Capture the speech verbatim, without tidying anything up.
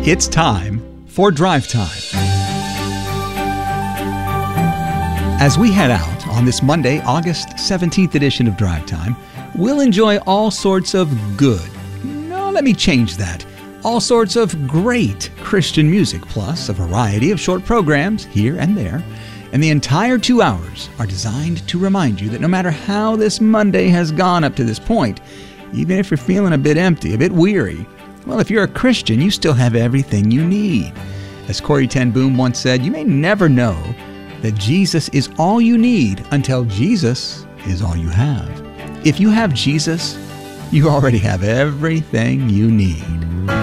It's time for Drive Time. As we head out on this Monday, August seventeenth edition of Drive Time, we'll enjoy all sorts of good. No, let me change that. All sorts of great Christian music, plus a variety of short programs here and there. And the entire two hours are designed to remind you that no matter how this Monday has gone up to this point, even if you're feeling a bit empty, a bit weary, well, if you're a Christian, you still have everything you need. As Corrie ten Boom once said, you may never know that Jesus is all you need until Jesus is all you have. If you have Jesus, you already have everything you need.